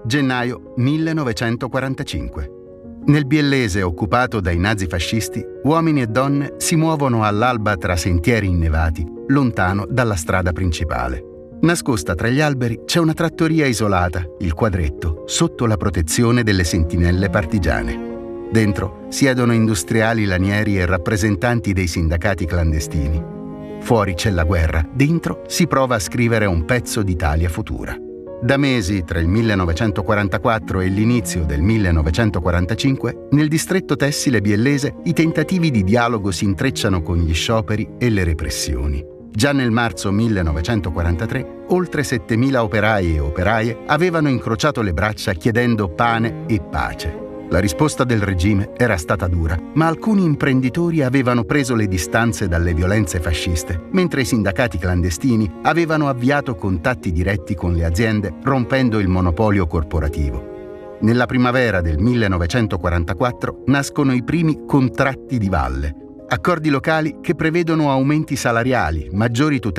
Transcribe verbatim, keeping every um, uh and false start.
Gennaio millenovecentoquarantacinque. Nel biellese occupato dai nazifascisti, uomini e donne si muovono all'alba tra sentieri innevati, lontano dalla strada principale. Nascosta tra gli alberi c'è una trattoria isolata, il Quadretto, sotto la protezione delle sentinelle partigiane. Dentro siedono industriali lanieri e rappresentanti dei sindacati clandestini. Fuori c'è la guerra, dentro si prova a scrivere un pezzo d'Italia futura. Da mesi, tra il millenovecentoquarantaquattro e l'inizio del millenovecentoquarantacinque, nel distretto tessile biellese i tentativi di dialogo si intrecciano con gli scioperi e le repressioni. Già nel marzo millenovecentoquarantatré, oltre settemila operai e operaie avevano incrociato le braccia chiedendo pane e pace. La risposta del regime era stata dura, ma alcuni imprenditori avevano preso le distanze dalle violenze fasciste, mentre i sindacati clandestini avevano avviato contatti diretti con le aziende, rompendo il monopolio corporativo. Nella primavera del millenovecentoquarantaquattro nascono i primi contratti di valle, accordi locali che prevedono aumenti salariali, maggiori tutele